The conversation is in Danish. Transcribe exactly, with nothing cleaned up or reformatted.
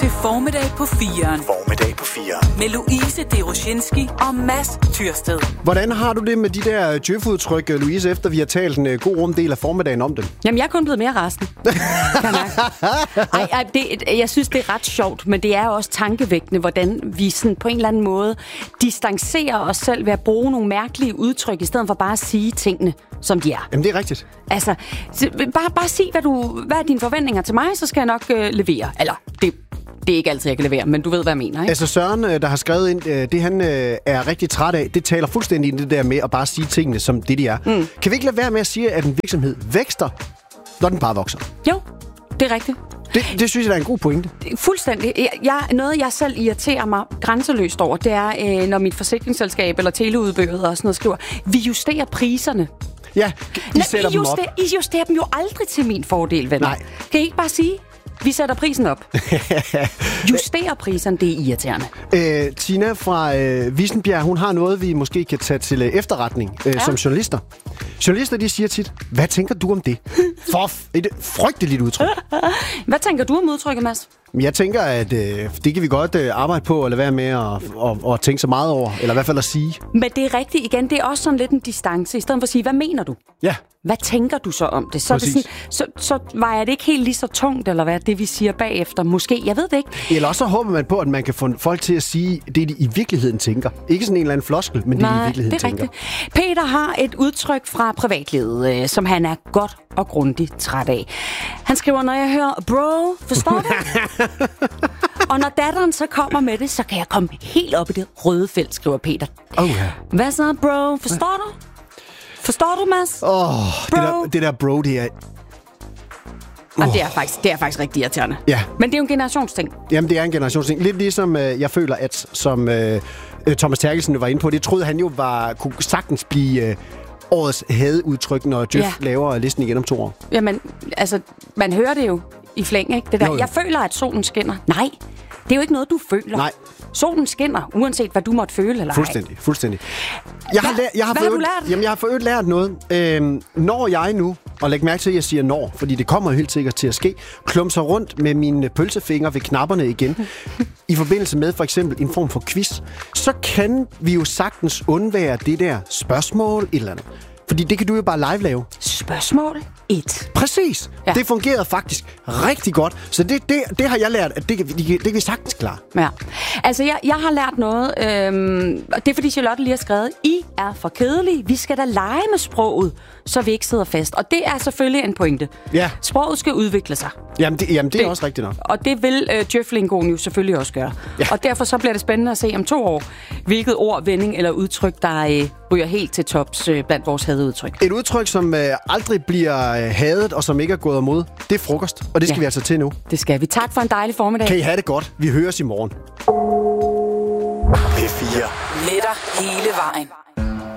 til Formiddag på firen. Formiddag på firen. Med Louise Deroshinski og Mads Tyrsted. Hvordan har du det med de der djøf-udtryk, Louise, efter vi har talt en god rumdel af formiddagen om dem? Jamen, jeg er kun blevet mere resten. Ej, ej, det, jeg synes, det er ret sjovt, men det er også tankevækkende, hvordan vi sådan på en eller anden måde distancerer os selv ved at bruge nogle mærkelige udtryk, i stedet for bare at sige tingene, som de er. Jamen, det er rigtigt. Altså, bare, bare sig, hvad, du, hvad er dine forventninger til mig, så skal jeg nok øh, levere. Eller, det, det er ikke altid, jeg kan levere, men du ved, hvad jeg mener, ikke? Altså, Søren, der har skrevet ind, det han øh, er rigtig træt af, det taler fuldstændig ind i det der med at bare sige tingene, som det de er. Mm. Kan vi ikke lade være med at sige, at en virksomhed vækster, når den bare vokser? Jo, det er rigtigt. Det, det synes jeg, der er en god pointe. Fuldstændig. Jeg, jeg, noget, jeg selv irriterer mig grænseløst over, det er, øh, når mit forsikringsselskab eller teleudbødet og sådan noget skriver, vi justerer priserne. Ja, I Nå, sætter I dem justerer, op. I justerer dem jo aldrig til min fordel, venner. Nej. Kan I ikke bare sige, vi sætter prisen op? Justerer priserne, det er irriterende. Øh, Tina fra øh, Vissenbjerg, hun har noget, vi måske kan tage til øh, efterretning øh, ja. som journalister. Journalister, de siger tit, hvad tænker du om det? For et frygteligt udtryk. Hvad tænker du om udtrykket, Mads? Jeg tænker, at øh, det kan vi godt øh, arbejde på, eller være med at og, og tænke så meget over, eller i hvert fald at sige. Men det er rigtigt igen, det er også sådan lidt en distance, i stedet for at sige, hvad mener du? Ja. Hvad tænker du så om det? Så, er det sådan, så, så vejer det ikke helt lige så tungt, eller hvad det vi siger bagefter. Måske, jeg ved det ikke. Eller også så håber man på, at man kan få folk til at sige det, de i virkeligheden tænker. Ikke sådan en eller anden floskel, men Nej, det, de i virkeligheden det er tænker. Rigtigt. Peter har et udtryk fra privatlivet, øh, som han er godt og grundigt træt af. Han skriver, når jeg hører, bro, forstår du? Og når datteren så kommer med det, så kan jeg komme helt op i det røde felt, skriver Peter. Oh, ja. Hvad så, bro? Forstår du? Forstår du, Mads? Åh, oh, det, der, det der bro, det er... Og det er, faktisk, det er faktisk rigtig irriterende. Ja. Men det er jo en generationsting. Jamen, det er en generationsting. Lidt ligesom øh, jeg føler, at som øh, Thomas Terkelsen var inde på, det troede han jo var, kunne sagtens blive øh, årets hadeudtryk, når Djøf ja. laver listen igen om to år. Jamen, altså, man hører det jo i flæng, ikke? Det der. Jo, jo. Jeg føler, at solen skinner. Nej, det er jo ikke noget, du føler. Nej. Solen skinner, uanset hvad du måtte føle eller ej. Fuldstændig, fuldstændig. Jeg har, læ- jeg har hvad har du lært? Jamen, jeg har for øvrigt lært noget. Øhm, når jeg nu, og læg mærke til, at jeg siger når, fordi det kommer helt sikkert til at ske, klumser rundt med mine pølsefinger ved knapperne igen, i forbindelse med for eksempel en form for quiz, så kan vi jo sagtens undvære det der spørgsmål et eller andet. Fordi det kan du jo bare live lave. Spørgsmål et. Præcis. Ja. Det fungerede faktisk rigtig godt. Så det, det, det har jeg lært, at det, det, det kan vi sagtens klare. Ja. Altså, jeg, jeg har lært noget. Øhm, det er fordi Charlotte lige har skrevet, I er for kedelige. Vi skal da lege med sproget, så vi ikke sidder fast. Og det er selvfølgelig en pointe. Ja. Sproget skal udvikle sig. Jamen, det, jamen, det, det er også rigtigt nok. Og det vil øh, Djøf-lingoen jo selvfølgelig også gøre. Ja. Og derfor så bliver det spændende at se om to år, hvilket ord, vending eller udtryk, der øh, ryger helt til tops øh, blandt vores hadeudtryk. Et udtryk, som øh, aldrig bliver øh, hadet, og som ikke er gået imod, det er frokost. Og det skal ja. vi altså til nu. Det skal vi. Tak for en dejlig formiddag. Kan I have det godt. Vi høres i morgen. P fire. Med dig hele vejen.